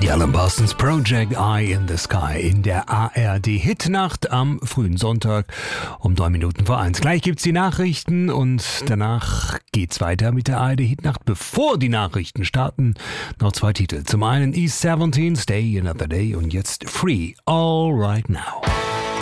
Alan Parsons Project Eye in the Sky in der ARD Hitnacht am frühen Sonntag um 1:03. Gleich gibt's die Nachrichten und danach geht's weiter mit der ARD Hitnacht. Bevor die Nachrichten starten, noch zwei Titel. Zum einen E17, Stay Another Day und jetzt Free All Right Now.